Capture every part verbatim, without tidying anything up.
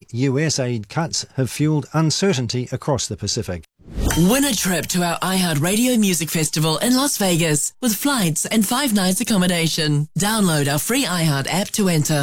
U S aid cuts have fueled uncertainty across the Pacific. Win a trip to our iHeartRadio Music Festival in Las Vegas with flights and five nights accommodation. Download our free iHeart app to enter.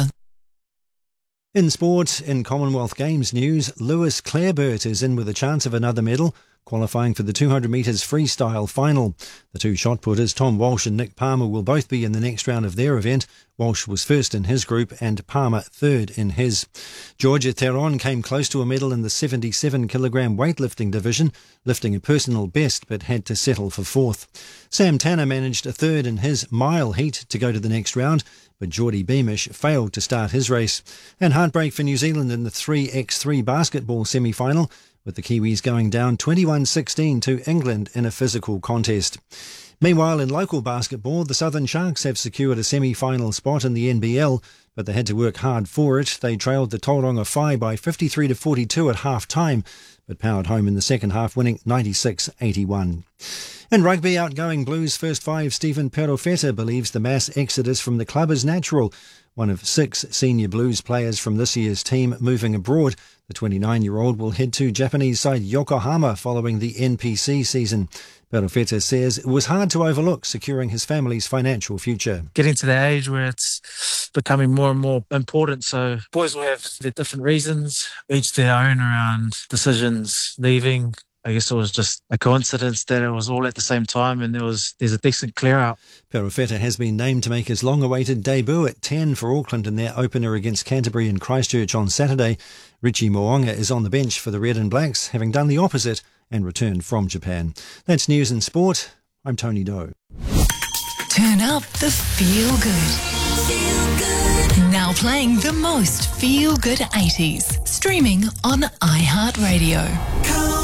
In sport, in Commonwealth Games news, Lewis Clareburt is in with a chance of another medal, qualifying for the two hundred metres freestyle final. The two shot putters, Tom Walsh and Nick Palmer, will both be in the next round of their event. Walsh was first in his group and Palmer third in his. Georgia Theron came close to a medal in the seventy-seven kilogram weightlifting division, lifting a personal best but had to settle for fourth. Sam Tanner managed a third in his mile heat to go to the next round, but Geordie Beamish failed to start his race. And heartbreak for New Zealand in the three by three basketball semi-final, with the Kiwis going down twenty-one sixteen to England in a physical contest. Meanwhile, in local basketball, the Southern Sharks have secured a semi-final spot in the N B L, but they had to work hard for it. They trailed the Tauranga Whai by fifty-three to forty-two at half-time, but powered home in the second half, winning ninety-six eighty-one. In rugby, outgoing Blues first five Stephen Perofeta believes the mass exodus from the club is natural. One of six senior Blues players from this year's team moving abroad, the twenty-nine-year-old will head to Japanese side Yokohama following the N P C season. Perofeta says it was hard to overlook securing his family's financial future. Getting to the age where it's becoming more and more important, so boys will have their different reasons, each their own around decisions, leaving. I guess it was just a coincidence that it was all at the same time and there was there's a decent clear out. Perofeta has been named to make his long-awaited debut at ten for Auckland in their opener against Canterbury in Christchurch on Saturday. Richie Mo'unga is on the bench for the Red and Blacks, having done the opposite and returned from Japan. That's news and sport. I'm Tony Doe. Turn up the feel good. Feel good. Now playing the most feel good eighties. Streaming on iHeartRadio.